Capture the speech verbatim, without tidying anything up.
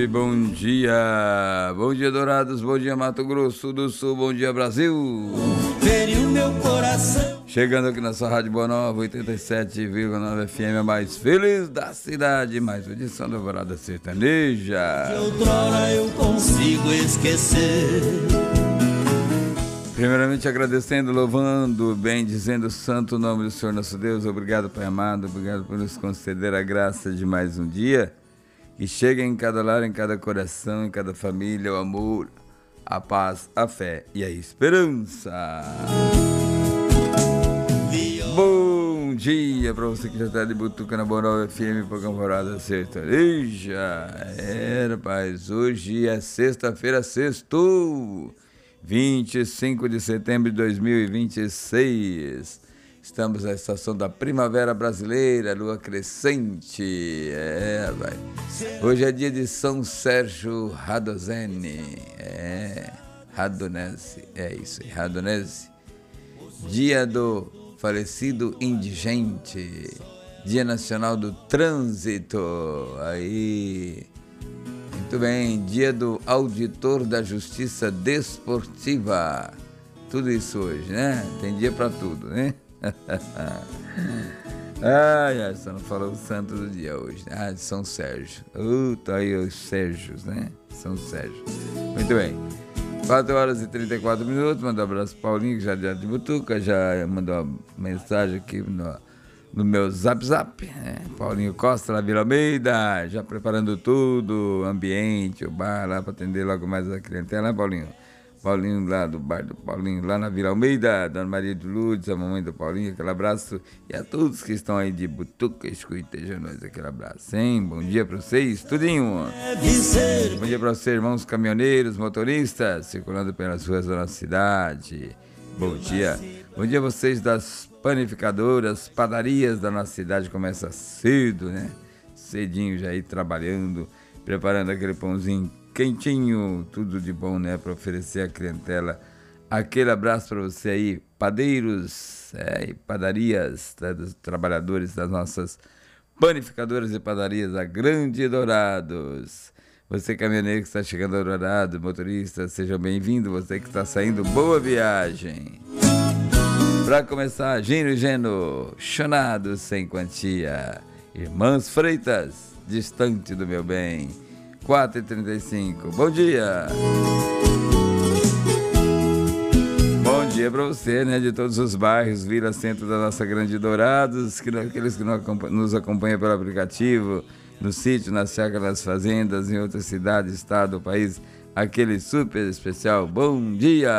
Bom dia, bom dia Dourados, bom dia Mato Grosso do Sul, bom dia Brasil. Feriu meu coração. Chegando aqui na sua Rádio Boa Nova, oitenta e sete vírgula nove F M, a mais feliz da cidade, mais uma edição da Alvorada Sertaneja. Que outrora eu consigo esquecer. Primeiramente agradecendo, louvando, bendizendo o santo nome do Senhor nosso Deus. Obrigado, Pai amado, obrigado por nos conceder a graça de mais um dia. Que chega em cada lar, em cada coração, em cada família, o amor, a paz, a fé e a esperança. Bom dia para você que já está de butuca na Boa Nova F M, programa Alvorada Sertaneja. É, rapaz, hoje é sexta-feira, sexto, vinte e cinco de setembro de dois mil e vinte e seis. Estamos na estação da primavera brasileira, lua crescente. É, vai. Hoje é dia de São Sérgio Radozene. É, Radonese. É isso aí, Radonese. Dia do falecido indigente. Dia Nacional do Trânsito. Aí. Muito bem. Dia do Auditor da Justiça Desportiva. Tudo isso hoje, né? Tem dia pra tudo, né? Ai, ai, só não falou o santo do dia hoje, né? Ah, de São Sérgio. Uh, tá aí os Sérgios, né? São Sérgio. Muito bem. quatro horas e trinta e quatro minutos. Mandou um abraço pro Paulinho, que já é de Butuca. Já mandou uma mensagem aqui no, no meu zap zap. Né? Paulinho Costa, lá Vila Almeida. Já preparando tudo, ambiente, o bar lá para atender logo mais a clientela, né, Paulinho? Paulinho lá do bar do Paulinho, lá na Vila Almeida, Dona Maria de Lourdes, a mamãe do Paulinho, aquele abraço. E a todos que estão aí de Butuca, escutejando nós, aquele abraço, hein? Bom dia pra vocês, tudinho. Bom dia pra vocês, irmãos caminhoneiros, motoristas, circulando pelas ruas da nossa cidade. Bom dia. Bom dia a vocês das panificadoras, padarias da nossa cidade, começa cedo, né? Cedinho já aí trabalhando, preparando aquele pãozinho quentinho, tudo de bom, né, para oferecer à clientela. Aquele abraço para você aí, padeiros é, e padarias, tá, dos trabalhadores das nossas panificadoras e padarias, a Grande Dourados. Você caminhoneiro que está chegando a Dourado, motorista, seja bem-vindo. Você que está saindo, boa viagem. Para começar, Gino e Geno, chonados sem quantia. Irmãs Freitas, distante do meu bem. quatro e trinta e cinco, bom dia! Bom dia para você, né, de todos os bairros, vila centro da nossa Grande Dourados, que, aqueles que nos acompanham pelo aplicativo, no sítio, nas chácaras, nas fazendas, em outras cidades, estado, país, aquele super especial, bom dia!